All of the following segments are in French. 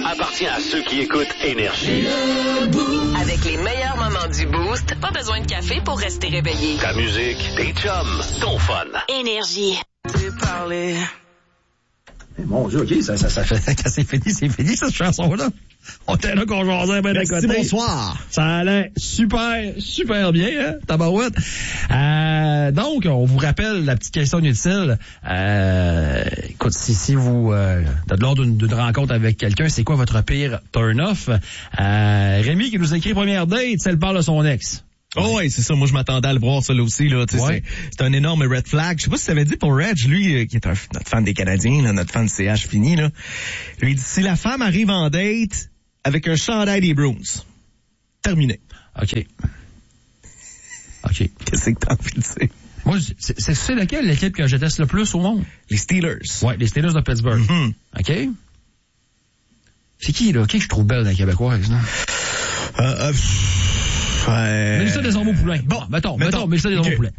appartient à ceux qui écoutent Énergie. Avec les meilleurs moments du Boost, pas besoin de café pour rester réveillé. Ta musique, tes chums, ton fun. Énergie. Mon Dieu, OK, ça fait quand c'est fini, cette chanson-là. On était là qu'on jasait bien à côté. Bonsoir. Ça allait super bien, hein, tabarouette. Donc, on vous rappelle la petite question inutile. Écoute, si vous êtes lors d'une rencontre avec quelqu'un, c'est quoi votre pire turn-off? Rémi qui nous écrit première date, elle parle de son ex. Oh ouais, c'est ça. Moi, je m'attendais à le voir, ça, là aussi, là. Ouais. C'est un énorme red flag. Je sais pas si ça avait dit pour Reg, lui, qui est notre fan des Canadiens, là, notre fan de CH fini, là. Lui, il dit, si la femme arrive en date avec un chandail des Bruins, terminé. OK. Qu'est-ce que t'as envie de dire? Moi, c'est laquelle l'équipe que je déteste le plus au monde? Les Steelers. Ouais, les Steelers de Pittsburgh. Mm-hmm. OK? C'est qui, là? Qui que je trouve belle dans les Québécoises, non? Mélissa Desormeaux-Poulain. Bon, mettons, Mélissa Desormeaux-Poulain.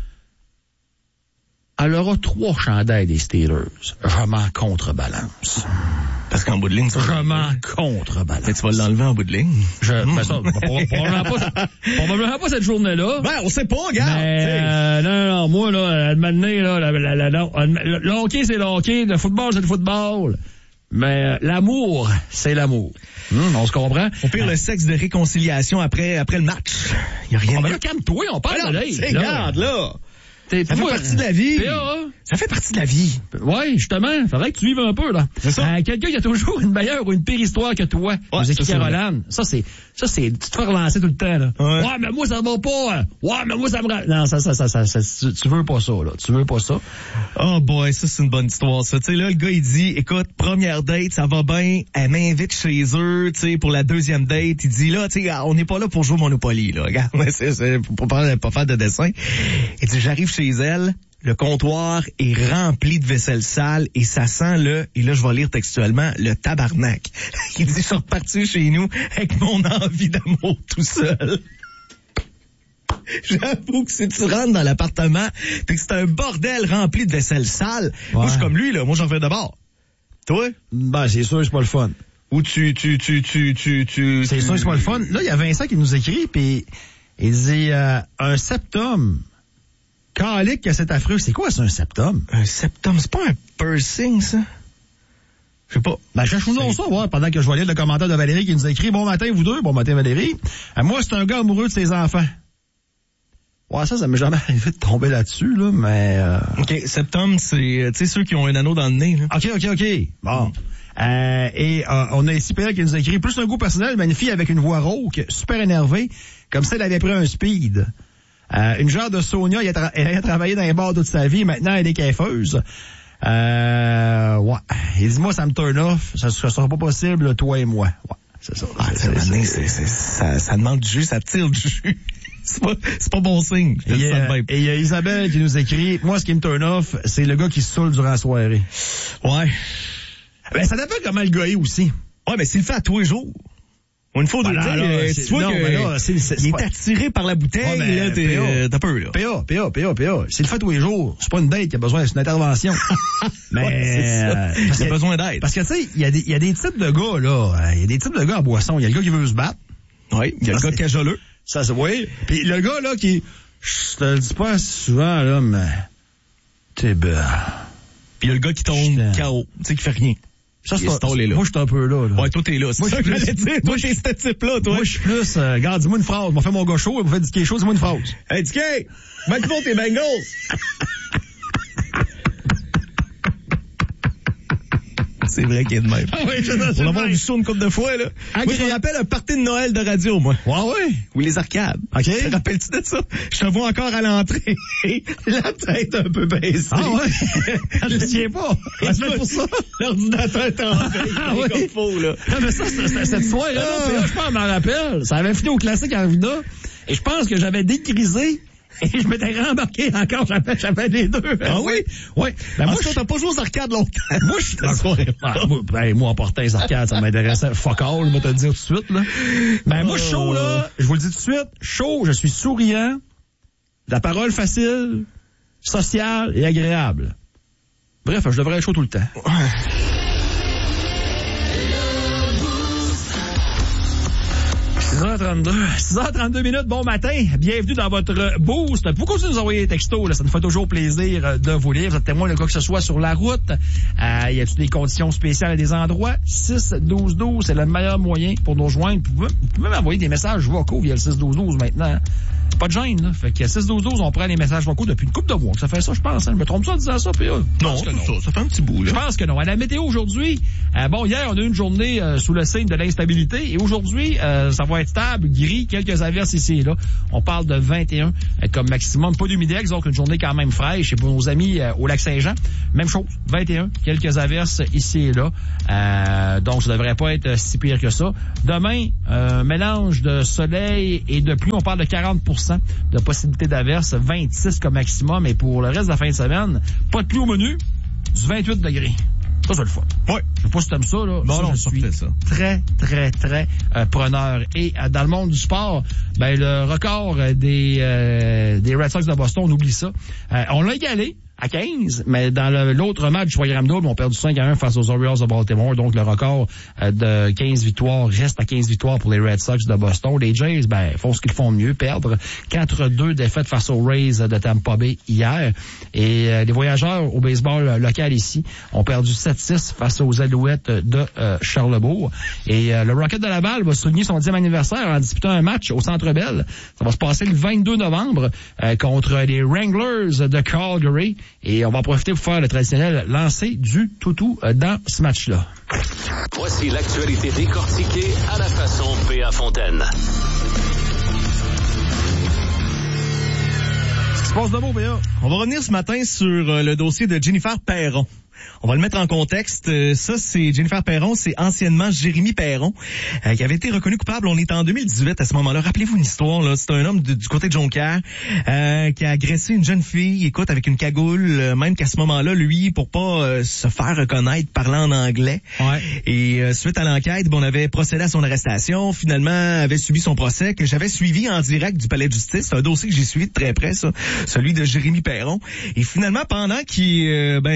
Elle aura 3 chandails des Steelers. Je m'en contrebalance. Parce qu'en bout de ligne, je m'en contrebalance. Mais tu vas l'enlever en bout de ligne? Ben ça, probablement pas cette journée-là. Ben, on sait pas, regarde. Mais, non, moi, là, maintenant, là, le hockey, c'est le hockey, le football, c'est le football. Mais l'amour, c'est l'amour. On se comprend? Au pire, le sexe de réconciliation après le match. Il y a rien de mieux. Calme-toi, on parle de l'œil. Regarde, là. Ça fait partie de la vie. Ça fait partie de la vie. Oui, justement. Faudrait que tu vives un peu, là. C'est ça. Quelqu'un qui a toujours une meilleure ou une pire histoire que toi. Ouais, vous écrivez Caroline. Ça, c'est, tu te fais relancer tout le temps, là. Ouais, mais moi, ça va pas. Ouais, mais moi, ça me... Non, tu veux pas ça, là. Tu veux pas ça. Oh boy, ça, c'est une bonne histoire, ça. Tu sais, là, le gars, il dit, écoute, première date, ça va bien. Elle m'invite chez eux, tu sais, pour la deuxième date. Il dit, là, tu sais, on n'est pas là pour jouer au Monopoly, là. Regarde, c'est pour pas faire de dessin. Il dit, j'arrive chez elle. Le comptoir est rempli de vaisselle sale et ça sent et là je vais lire textuellement, le tabarnak. Il dit, je suis reparti chez nous avec mon envie d'amour tout seul. J'avoue que si tu rentres dans l'appartement pis que c'est un bordel rempli de vaisselle sale, moi je suis comme lui, là, moi j'en fais d'abord. Toi? Ben, c'est sûr, c'est pas le fun. Ou tu... C'est sûr, c'est pas le fun. Là, il y a Vincent qui nous écrit pis il dit, un septum. Calique que c'est affreux. C'est quoi, ça, un septum? Un septum, c'est pas un piercing, ça? Je sais pas. Ben, cherche-nous ça, ouais, pendant que je vais lire le commentaire de Valérie qui nous a écrit, bon matin, vous deux. Bon matin, Valérie. Moi, c'est un gars amoureux de ses enfants. Ouais, ça m'est jamais arrivé de tomber là-dessus, là, mais... OK, septum, c'est, tu sais, ceux qui ont un anneau dans le nez, là. OK. Bon. On a ici Pierre qui nous a écrit, plus un goût personnel, mais une fille avec une voix rauque, super énervée, comme si elle avait pris un speed. Une genre de Sonia, elle a travaillé dans les bars toute sa vie, maintenant elle est coiffeuse. Ouais. Il dit, moi, ça me turn off, ça sera pas possible, toi et moi. Ouais, c'est ça. Ça demande du jus, ça tire du jus. C'est pas bon signe. Et il y a Isabelle qui nous écrit, moi, ce qui me turn off, c'est le gars qui se saoule durant la soirée. Ouais. Ben, ça dépend comment le gars est aussi. Ouais, mais s'il le fait à tous les jours. Une fois tu vois il est attiré par la bouteille, là, t'as peur, là. PA. C'est le fait tous les jours. C'est pas une date qui a besoin d'une intervention. Mais, il a besoin d'aide. Parce que, tu sais, il y a des types de gars, là. Il y a des types de gars en boisson. Il y a le gars qui veut se battre. Oui, il y a le gars cajoleux. Ça, c'est, oui. Puis le gars, là, qui, je te le dis pas souvent, là, mais, t'es belle. Puis il y a le gars qui tombe KO. Tu sais, qui fait rien. Ça, moi, je suis un peu là. Ouais, toi, t'es là. C'est ça que j'allais dire. Toi, t'es ce type-là, toi. Moi, je suis plus, regarde, dis-moi une phrase. M'a fait mon gars chaud, il m'a fait du quelque chose, dis-moi une phrase. Hey, DK! Comment tu vont tes Bengals? C'est vrai qu'il est de même. Ah oui, on l'a vu ça une couple de fois, là. Moi, je me rappelle un party de Noël de radio, moi. Ouais. Ou les arcades. OK. Te rappelles-tu de ça? Je te vois encore à l'entrée. La tête un peu baissée. Ah ouais? Je ne tiens pas. C'est pour ça. L'ordinateur est en veille. Ah oui. Comme faux, là. Non, mais ça, cette soirée-là, je pense, m'en rappelle. Ça avait fini au classique Arvida. Et je pense que j'avais décrisé. Et je m'étais rembarqué encore, j'avais les deux. Ah oui? Oui. Ben, moi, t'as pas joué aux arcades longtemps. Moi, je suis moi, en portant les arcades, ça m'intéressait. Fuck all, je vais te le dire tout de suite, là. Ben, moi, je suis chaud, là. Je vous le dis tout de suite. Chaud, je suis souriant. De la parole facile, sociale et agréable. Bref, je devrais être chaud tout le temps. 6h32. 6h32 minutes, bon matin. Bienvenue dans votre boost. Vous continuez de nous envoyer des textos, là. Ça nous fait toujours plaisir de vous lire. Vous êtes témoin de quoi que ce soit sur la route. Y a-t-il des conditions spéciales à des endroits? 6-12-12, c'est le meilleur moyen pour nous rejoindre. Vous pouvez m'envoyer des messages vocaux via le 6-12-12 maintenant. Pas de gêne, là. Fait que 6-12-12, on prend les messages vocaux depuis une couple de mois. Ça fait ça, je pense. Hein. Je me trompe ça en disant ça, puis non, ça fait un petit bout, là. Je pense que non. À la météo aujourd'hui, hier, on a eu une journée sous le signe de l'instabilité. Et aujourd'hui, ça va être stable, gris, quelques averses ici et là. On parle de 21 comme maximum. Pas d'humidex, donc une journée quand même fraîche. Et pour nos amis au Lac-Saint-Jean, même chose. 21, quelques averses ici et là. Donc, ça devrait pas être si pire que ça. Demain, mélange de soleil et de pluie. On parle de 40% de possibilité d'averse, 26 comme maximum. Et pour le reste de la fin de semaine, pas de pluie au menu, du 28 degrés. Ça, c'est le fun. Oui. Je sais pas si t'aimes ça, là. Non, ça, je suis très, très, très preneur. Et dans le monde du sport, le record des Red Sox de Boston, on oublie ça. On l'a égalé à 15, mais dans l'autre match du programme double, on a perdu 5-1 face aux Orioles de Baltimore. Donc, le record de 15 victoires reste à 15 victoires pour les Red Sox de Boston. Les Jays, font ce qu'ils font mieux, perdre 4-2 défaites face aux Rays de Tampa Bay hier. Et les Voyageurs au baseball local ici ont perdu 7-6 face aux Alouettes de Charlebourg. Et le Rocket de Laval va souligner son 10e anniversaire en disputant un match au Centre Bell. Ça va se passer le 22 novembre contre les Wranglers de Calgary. Et on va en profiter pour faire le traditionnel lancer du toutou dans ce match-là. Voici l'actualité décortiquée à la façon P.A. Fontaine. Qu'est-ce qui se passe de beau, P.A.? On va revenir ce matin sur le dossier de Jennifer Perron. On va le mettre en contexte. Ça, c'est Jennifer Perron, c'est anciennement Jérémy Perron, qui avait été reconnu coupable. On est en 2018 à ce moment-là. Rappelez-vous une histoire, là. C'est un homme du côté de Jonquière qui a agressé une jeune fille, écoute, avec une cagoule, même qu'à ce moment-là, lui, pour pas se faire reconnaître, parlant en anglais. Ouais. Et suite à l'enquête, on avait procédé à son arrestation. Finalement, avait suivi son procès que j'avais suivi en direct du palais de justice. C'est un dossier que j'ai suivi de très près, ça, celui de Jérémy Perron. Et finalement, pendant qu'il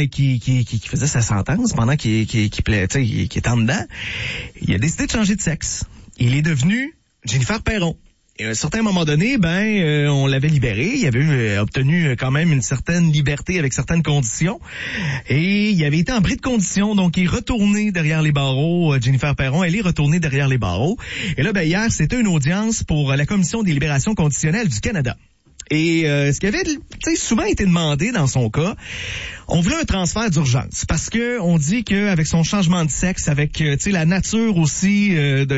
faisait sa sentence, pendant qu'il était en dedans, il a décidé de changer de sexe. Il est devenu Jennifer Perron. Et à un certain moment donné, on l'avait libéré. Il avait obtenu quand même une certaine liberté avec certaines conditions. Et il avait été en bris de conditions, donc il est retourné derrière les barreaux. Jennifer Perron, elle est retournée derrière les barreaux. Et là, hier, c'était une audience pour la Commission des libérations conditionnelles du Canada. Et ce qui avait souvent été demandé dans son cas, on voulait un transfert d'urgence parce que on dit qu'avec son changement de sexe, avec la nature aussi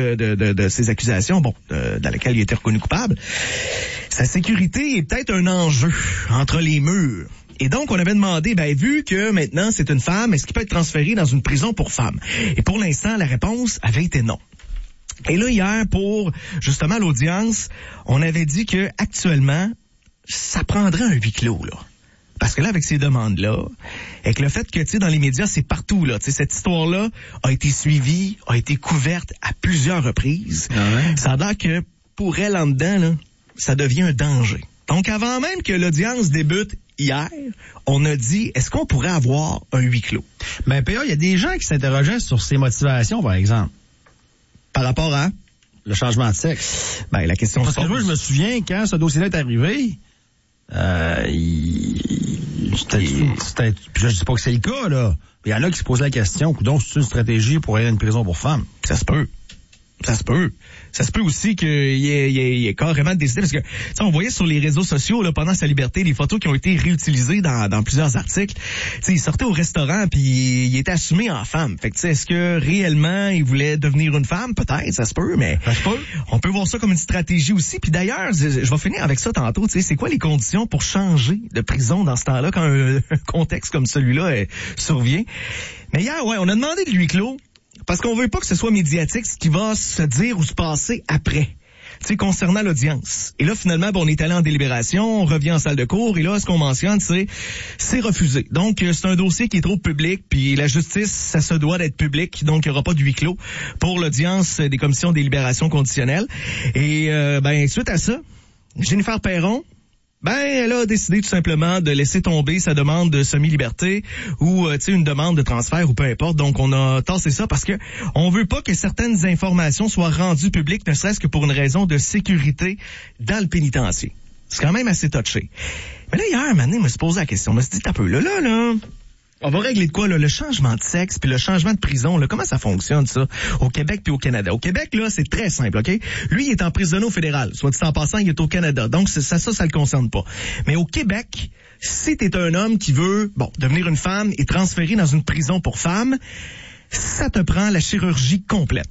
de ses accusations, dans laquelle il était reconnu coupable, sa sécurité est peut-être un enjeu entre les murs. Et donc, on avait demandé, vu que maintenant c'est une femme, est-ce qu'il peut être transféré dans une prison pour femmes? Et pour l'instant, la réponse avait été non. Et là, hier, pour justement l'audience, on avait dit que actuellement, ça prendrait un huis clos, là. Parce que là, avec ces demandes-là, avec le fait que, dans les médias, c'est partout, là. Cette histoire-là a été suivie, a été couverte à plusieurs reprises. Ah ouais? Ça a l'air que, pour elle, en dedans, là, ça devient un danger. Donc, avant même que l'audience débute hier, on a dit, est-ce qu'on pourrait avoir un huis clos? P.A., il y a des gens qui s'interrogeaient sur ses motivations, par exemple. Par rapport à le changement de sexe. La question Parce que moi, je me souviens, quand ce dossier-là est arrivé, je dis pas que c'est le cas, là. Il y en a qui se posent la question, donc c'est une stratégie pour aller à une prison pour femmes. Ça se peut. Ça se peut aussi qu'il y ait carrément décidé, parce que on voyait sur les réseaux sociaux là, pendant sa liberté des photos qui ont été réutilisées dans plusieurs articles. Il sortait au restaurant puis il était assumé en femme. Fait que est-ce que réellement il voulait devenir une femme? Peut-être, ça se peut, mais on peut voir ça comme une stratégie aussi. Puis d'ailleurs, je vais finir avec ça tantôt. C'est quoi les conditions pour changer de prison dans ce temps-là quand un contexte comme celui-là survient? Mais hier, on a demandé de huis clos. Parce qu'on veut pas que ce soit médiatique ce qui va se dire ou se passer après. Concernant l'audience. Et là, finalement, on est allé en délibération, on revient en salle de cours, et là, ce qu'on mentionne, c'est refusé. Donc, c'est un dossier qui est trop public, puis la justice, ça se doit d'être public, donc il n'y aura pas de huis clos pour l'audience des commissions des libérations conditionnelles. Et, suite à ça, Jennifer Perron, Ben, elle a décidé tout simplement de laisser tomber sa demande de semi-liberté ou, tu sais, une demande de transfert ou peu importe. Donc, on a tassé ça parce que on veut pas que certaines informations soient rendues publiques, ne serait-ce que pour une raison de sécurité dans le pénitencier. C'est quand même assez touché. Mais là, hier, un moment donné, je me suis posé la question. Je me suis dit, t'as peu, là, on va régler de quoi, là, le changement de sexe puis le changement de prison, là, comment ça fonctionne, ça, au Québec puis au Canada? Au Québec, là, c'est très simple, OK? Lui, il est emprisonné au fédéral. Soit dit en passant, il est au Canada. Donc, ça le concerne pas. Mais au Québec, si t'es un homme qui veut, devenir une femme et transférer dans une prison pour femmes, ça te prend la chirurgie complète.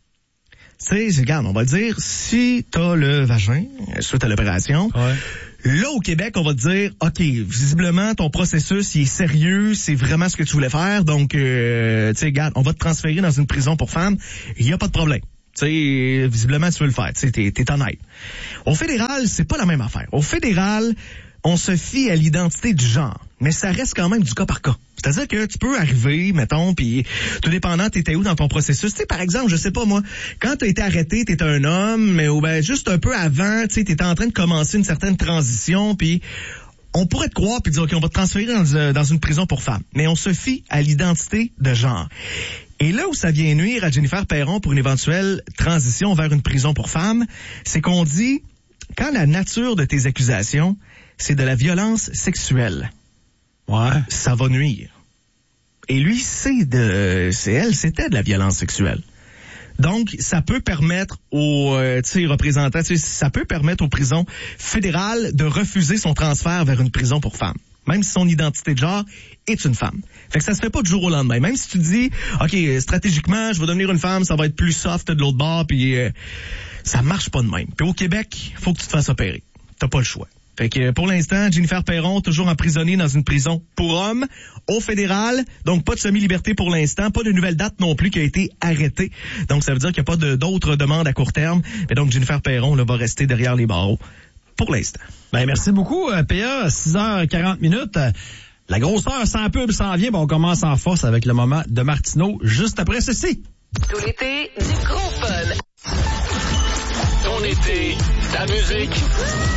Tu sais, regarde, on va dire, si t'as le vagin, suite à l'opération, là, au Québec, on va te dire, OK, visiblement, ton processus, il est sérieux, c'est vraiment ce que tu voulais faire, donc, tu sais, regarde, on va te transférer dans une prison pour femmes, il n'y a pas de problème. Tu sais, visiblement, tu veux le faire, tu sais, t'es honnête. Au fédéral, c'est pas la même affaire. Au fédéral, on se fie à l'identité du genre, mais ça reste quand même du cas par cas. C'est-à-dire que tu peux arriver, mettons, puis tout dépendant, t'étais où dans ton processus. Tu sais, par exemple, je sais pas moi, quand t'as été arrêté, t'étais un homme, mais juste un peu avant, tu sais, t'étais en train de commencer une certaine transition, puis on pourrait te croire puis dire, OK, on va te transférer dans une prison pour femmes. Mais on se fie à l'identité de genre. Et là où ça vient nuire à Jennifer Perron pour une éventuelle transition vers une prison pour femmes, c'est qu'on dit, quand la nature de tes accusations, c'est de la violence sexuelle. Ouais. Ça va nuire. Et lui, c'était de la violence sexuelle. Donc, ça peut permettre aux représentants, ça peut permettre aux prisons fédérales de refuser son transfert vers une prison pour femmes. Même si son identité de genre est une femme. Fait que ça se fait pas du jour au lendemain. Même si tu dis, OK, stratégiquement, je vais devenir une femme, ça va être plus soft de l'autre bord, puis ça marche pas de même. Puis au Québec, faut que tu te fasses opérer. T'as pas le choix. Fait que pour l'instant, Jennifer Perron, toujours emprisonnée dans une prison pour hommes, au fédéral, donc pas de semi-liberté pour l'instant, pas de nouvelle date non plus qui a été arrêtée. Donc ça veut dire qu'il n'y a pas d'autres demandes à court terme. Mais donc Jennifer Perron là, va rester derrière les barreaux pour l'instant. Ben merci beaucoup, PA, 6h40. La grosseur sans pub s'en vient, on commence en force avec le moment de Martineau juste après ceci. Tout l'été, du gros fun. Ton été, ta musique.